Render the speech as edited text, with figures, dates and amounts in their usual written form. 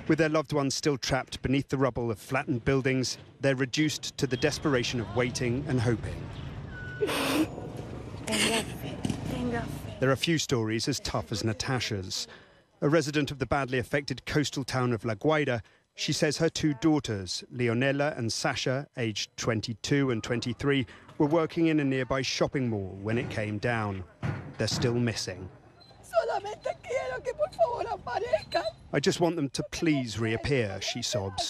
With their loved ones still trapped beneath the rubble of flattened buildings, they're reduced to the desperation of waiting and hoping. There are few stories as tough as Natasha's. A resident of the badly affected coastal town of La Guaira, she says her two daughters, Leonela and Sasha, aged 22 and 23, were working in a nearby shopping mall when it came down. They're still missing. I just want them to please reappear, she sobs.